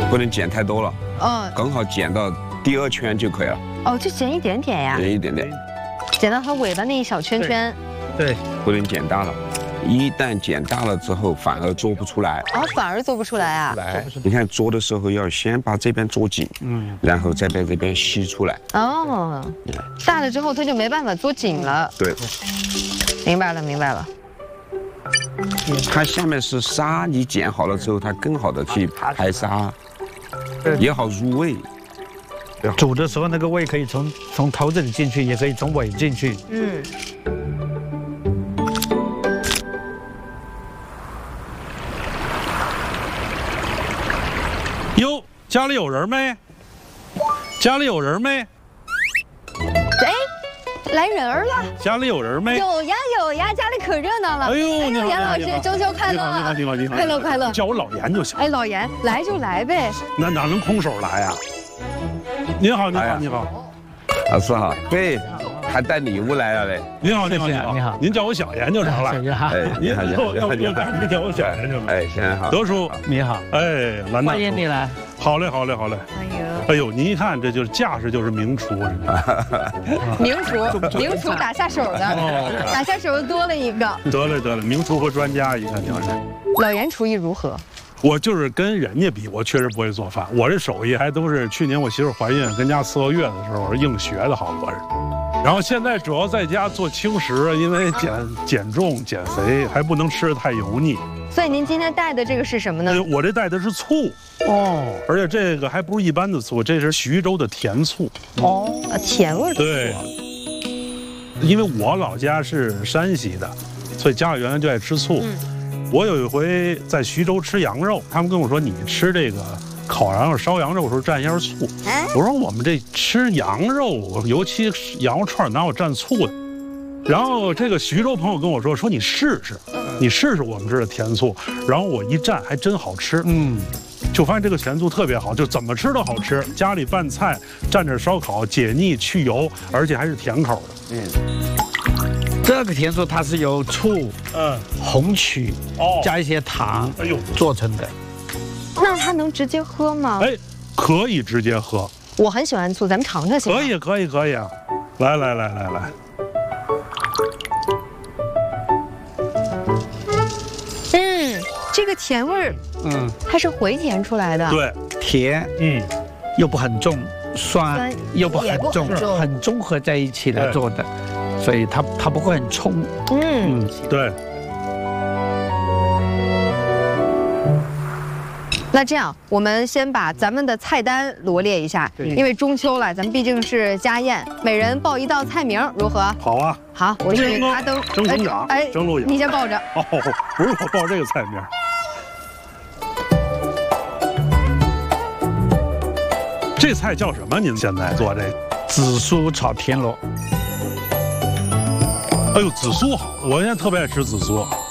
不能剪太多了。 嗯， 刚好剪到第2圈就可以了。 哦，就剪一点点呀， 剪一点点， 剪到它尾巴那一小圈圈。 对， 不能剪大了。一旦剪大了之后，反而做不出来。 哦，反而做不出来啊。 来，你看做的时候要先把这边做紧，然后再把这边吸出来。 哦，大了之后它就没办法做紧了。 对， 明白了，明白了。 它下面是沙，你剪好了之后，它更好的去排沙，也好入味。 煮的时候那个味可以从头这里进去，也可以从尾进去。 嗯。 哟，家里有人没？家里有人没？ 哎，来人儿了！ 家里有人没？ 有呀有呀，家里可热闹了。 哎呦，你好， 严老师，中秋快乐！ 你好， 快乐快乐！ 叫我老严就行。 哎，老严，来就来呗。 那哪能空手来呀？您好，您好，您好， 老师好。对，还带礼物来了嘞。 您好，您好，您好，您叫我小严就成了。 哎，你好，你好， 你叫我小严就。 哎，先生好。 德叔， 你好。 哎，兰大， 欢迎你来。 好嘞，好嘞，好嘞。哎呦，您一看这就是架势，就是名厨。 名厨打下手的，打下手的多了一个。 得了，名厨和专家，一看你看。 老严厨艺如何？ 我就是跟人家比，我确实不会做饭。我这手艺还都是去年我媳妇怀孕跟家伺候月子的时候硬学的，好多人。然后现在主要在家做轻食，因为减重减肥，还不能吃得太油腻。 所以您今天带的这个是什么呢？ 我这带的是醋哦，而且这个还不是一般的醋，这是徐州的甜醋哦，甜味儿的醋。 对，因为我老家是山西的，所以家里原来就爱吃醋。我有一回在徐州吃羊肉，他们跟我说你吃这个烤羊肉、烧羊肉的时候蘸一下醋。我说我们这吃羊肉，尤其羊肉串哪有蘸醋的？然后这个徐州朋友跟我说你试试我们这儿的甜醋。然后我一蘸还真好吃，就发现这个甜醋特别好，就怎么吃都好吃。家里拌菜蘸着烧烤，解腻去油，而且还是甜口的。 这个甜醋它是由醋、红曲加一些糖做成的。 那它能直接喝吗？ 哎，可以直接喝。 我很喜欢醋，咱们尝尝行吗？ 可以啊！来。 这个甜味儿，它是回甜出来的。 对， 甜，又不很重，酸又不很重，很综合在一起来做的，所以它不会很冲。 对。 那这样，我们先把咱们的菜单罗列一下，因为中秋了，咱们毕竟是家宴，每人报一道菜名，如何？ 好啊。 好，我去插灯。 蒸熊掌，蒸鹿眼。 你先抱着。 哦，不是我报这个菜名。这菜叫什么？您现在做这紫苏炒田螺。 哎呦，紫苏好，我现在特别爱吃紫苏。